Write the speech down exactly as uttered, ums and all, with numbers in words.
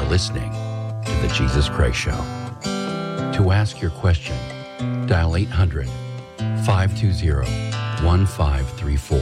listening to The Jesus Christ Show. To ask your question, dial eight hundred, five two zero, one five three four.